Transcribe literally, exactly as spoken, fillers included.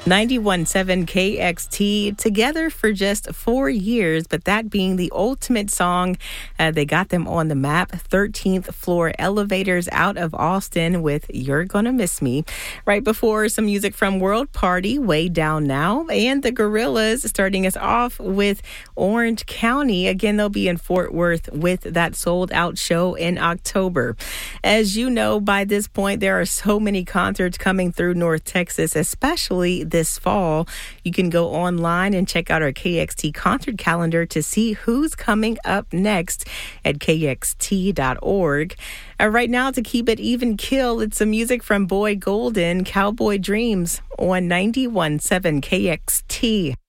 ninety-one point seven K X T together for just four years, but that being the ultimate song. Uh, they got them on the map. thirteenth Floor Elevators out of Austin with You're Gonna Miss Me. Right before, some music from World Party, Way Down Now, and the Gorillas starting us off with Orange County. Again, they'll be in Fort Worth with that sold out show in October. As you know, by this point, there are so many concerts coming through North Texas, especially this fall. You can go online and check out our K X T concert calendar to see who's coming up next at K X T dot org. Uh, right now, to keep it even kill, it's some music from Boy Golden, Cowboy Dreams on ninety-one point seven K X T.